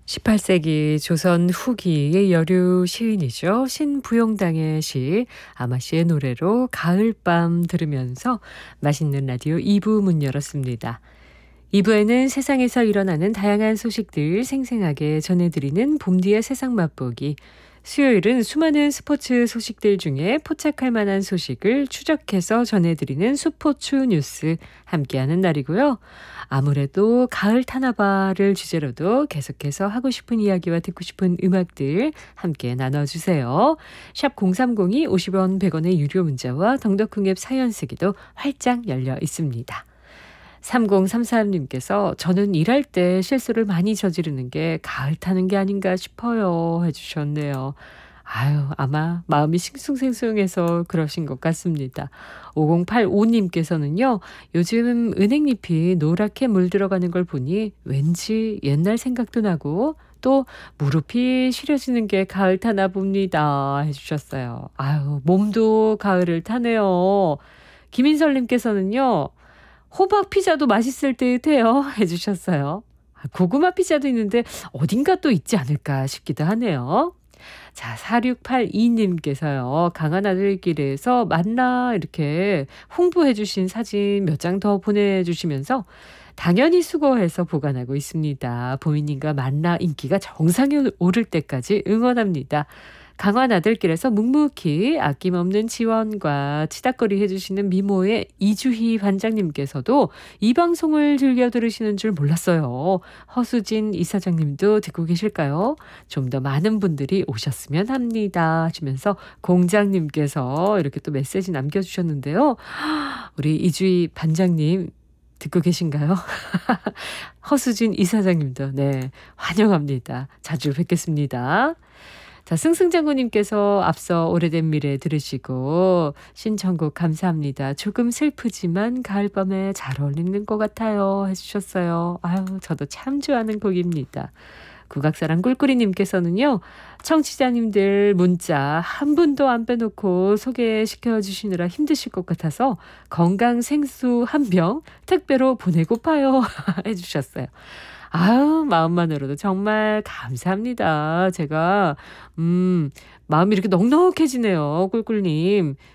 18세기 조선 후기의 여류 시인이죠. 신부용당의 시 아마 씨의 노래로 가을밤 들으면서 맛있는 라디오 2부 문 열었습니다. 2부에는 세상에서 일어나는 다양한 소식들 생생하게 전해드리는 봄디의 세상 맛보기. 수요일은 수많은 스포츠 소식들 중에 포착할 만한 소식을 추적해서 전해드리는 수포추 뉴스 함께하는 날이고요. 아무래도 가을 타나바를 주제로도 계속해서 하고 싶은 이야기와 듣고 싶은 음악들 함께 나눠주세요. 샵 0302 50원 100원의 유료 문자와 덩덕쿵 앱 사연 쓰기도 활짝 열려 있습니다. 3033님께서 저는 일할 때 실수를 많이 저지르는 게 가을 타는 게 아닌가 싶어요 해주셨네요. 아유, 아마 마음이 싱숭생숭해서 그러신 것 같습니다. 5085님께서는요. 요즘 은행잎이 노랗게 물들어가는 걸 보니 왠지 옛날 생각도 나고 또 무릎이 시려지는 게 가을 타나 봅니다 해주셨어요. 아유, 몸도 가을을 타네요. 김인설님께서는요. 호박 피자도 맛있을 듯해요 해주셨어요. 고구마 피자도 있는데 어딘가 또 있지 않을까 싶기도 하네요. 자, 4682님께서요. 강한 아들길에서 만나 이렇게 홍보해 주신 사진 몇 장 더 보내주시면서 당연히 수거해서 보관하고 있습니다. 보미님과 만나 인기가 정상에 오를 때까지 응원합니다. 강한 아들길에서 묵묵히 아낌없는 지원과 치닥거리 해주시는 미모의 이주희 반장님께서도 이 방송을 즐겨 들으시는 줄 몰랐어요. 허수진 이사장님도 듣고 계실까요? 좀 더 많은 분들이 오셨으면 합니다 하시면서 공장님께서 이렇게 또 메시지 남겨주셨는데요. 우리 이주희 반장님 듣고 계신가요? 허수진 이사장님도 네, 환영합니다. 자주 뵙겠습니다. 자, 승승장구님께서 앞서 오래된 미래 들으시고 신청곡 감사합니다. 조금 슬프지만 가을밤에 잘 어울리는 것 같아요 해주셨어요. 아유, 저도 참 좋아하는 곡입니다. 국악사랑 꿀꿀이님께서는요. 청취자님들 문자 한 분도 안 빼놓고 소개시켜 주시느라 힘드실 것 같아서 건강 생수 한 병 택배로 보내고파요 해주셨어요. 아유, 마음만으로도 정말 감사합니다. 제가 마음이 이렇게 넉넉해지네요. 꿀꿀님.